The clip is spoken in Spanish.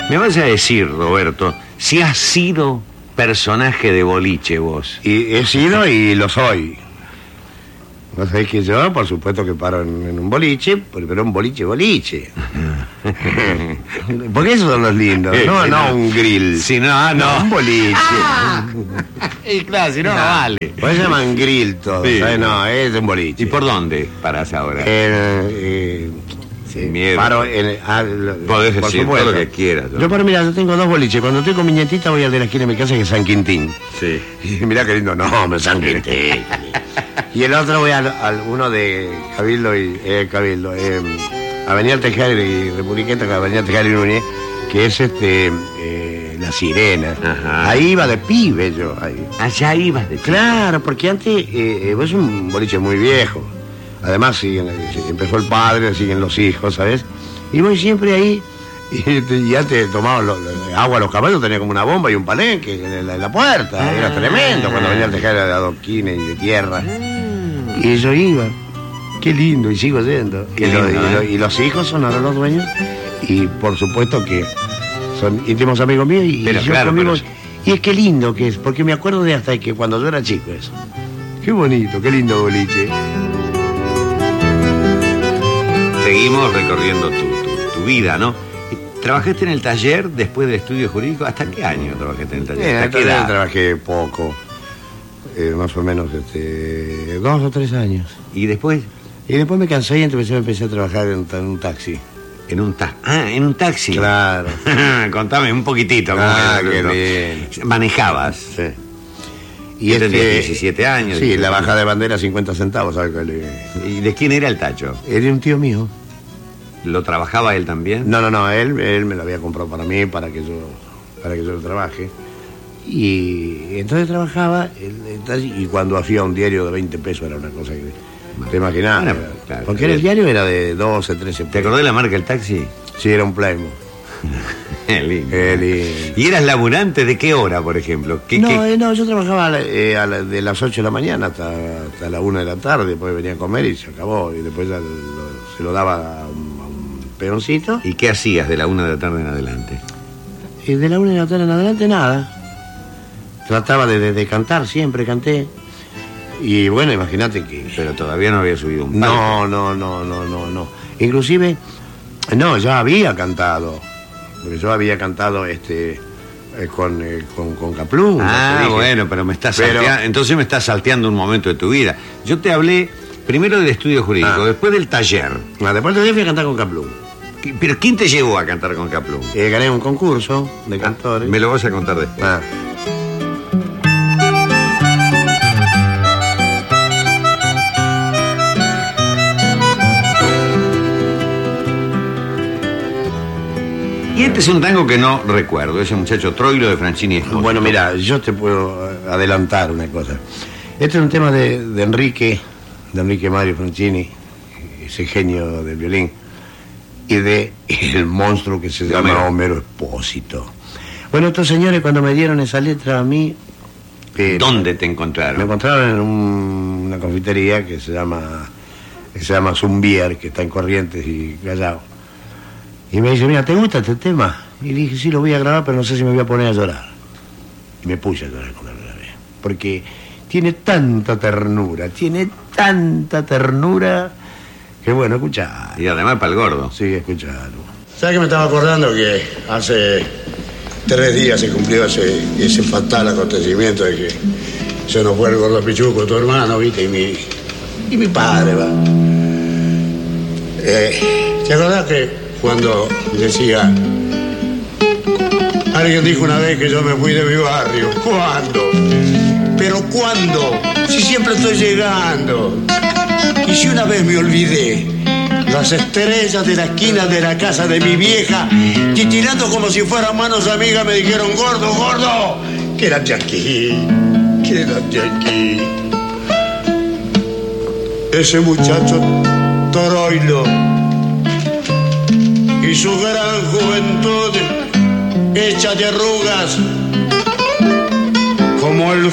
Me vas a decir, Roberto, si has sido personaje de boliche vos. Y he sido y lo soy. Vos sabés que yo, por supuesto que paro en un boliche, pero un boliche. Porque esos son los lindos, no un grill. Si no, un boliche. Y claro, si no, no vale. Pues se llaman grill todos, Sí. ¿sabes? No, es un boliche. ¿Y por dónde parás ahora? Sin miedo. Paro Podés por decir supuesto. todo lo que quieras. Yo, pero mira, yo tengo dos boliches. Cuando estoy con mi nietita voy al de la esquina de mi casa, que es San Quintín. Sí. Y mirá qué lindo nombre, San Quintín. Y el otro voy al uno de Cabildo Avenida Tejada y Republiqueta, Avenida Tejada y Núñez, que es La Sirena. Ajá. Ahí iba de pibe yo. Ahí. Allá ibas de Claro, porque antes es un boliche muy viejo. Además empezó el padre, siguen los hijos, ¿sabes? Y voy siempre ahí. Y antes tomaba agua a los caballos, tenía como una bomba y un palenque en la puerta. Era tremendo cuando venía a dejar de adoquines y de tierra. Y yo iba. Qué lindo, y sigo yendo. Qué lindo, y los hijos son ahora los dueños. Y por supuesto que son íntimos amigos míos. Y Pero yo claro, conmigo. pero- Y es que lindo que es, porque me acuerdo de hasta que cuando yo era chico eso. Qué bonito, qué lindo boliche. Seguimos recorriendo tu vida, ¿no? ¿Trabajaste en el taller después del estudio jurídico? ¿Hasta qué año trabajaste en el taller? ¿Hasta qué edad? Trabajé poco, más o menos 2 o 3 años. ¿Y después? Y después me cansé y entonces empecé a trabajar en un taxi. En un taxi. Ah, en un taxi. Claro. Contame un poquitito. ¿Cómo Ah, era qué eso? bien. ¿Manejabas? Sí. Y tenías 17 años. Sí, 18 la años. baja de bandera 50 centavos, ¿sabes? ¿Y de quién era el tacho? Era de un tío mío. ¿Lo trabajaba él también? No, él me lo había comprado para mí, para que yo lo trabaje. Y entonces trabajaba el taxi, y cuando hacía un diario de 20 pesos era una cosa que te imaginás. Bueno, claro. Porque el diario era de 12, 13 pesos. ¿Te acordás de la marca del taxi? Sí, era un Playmo. Qué lindo. Y ¿Y eras laburante de qué hora, por ejemplo? no, yo trabajaba de las 8 de la mañana hasta la 1 de la tarde, después venía a comer y se acabó. Y después ya se lo daba a un peoncito. ¿Y qué hacías de la 1 de la tarde en adelante? Y de la 1 de la tarde en adelante nada. Trataba de cantar, siempre canté. Y bueno, imagínate que... Pero todavía no había subido un palco. No. Inclusive, no, yo había cantado. Porque yo había cantado con Caplún. Ah, bueno, pero entonces me estás salteando un momento de tu vida. Yo te hablé primero del estudio jurídico, después del taller. Después de fui a cantar con Caplún. ¿Pero quién te llevó a cantar con Caplún? Gané un concurso de cantores. Me lo vas a contar después. Y este es un tango que no recuerdo, ese muchacho Troilo de Franchini Espósito. Bueno, mira, yo te puedo adelantar una cosa. Este es un tema de Enrique Mario Franchini, ese genio del violín, y de el monstruo que se llama Homero Espósito. Bueno, estos señores cuando me dieron esa letra a mí... ¿Dónde te encontraron? Me encontraron en una confitería que se llama Zumbier, que está en Corrientes y Callao. Y me dice, mira, ¿te gusta este tema? Y le dije, sí, lo voy a grabar, pero no sé si me voy a poner a llorar. Y me puse a llorar cuando lo grabé. Porque tiene tanta ternura, que bueno, escuchar. Y además para el gordo. Sí, escucharlo. ¿Sabes que me estaba acordando que hace 3 días se cumplió ese fatal acontecimiento de que se nos fue el gordo Pichuco, tu hermano, viste, y mi padre, va? ¿Te acordás que cuando decía, alguien dijo una vez que yo me fui de mi barrio? ¿Cuándo? ¿Pero cuándo? Si siempre estoy llegando. Y si una vez me olvidé, las estrellas de la esquina de la casa de mi vieja, titilando como si fueran manos amigas, me dijeron, gordo, gordo, quédate aquí. Ese muchacho Troilo y su gran juventud hecha de arrugas como el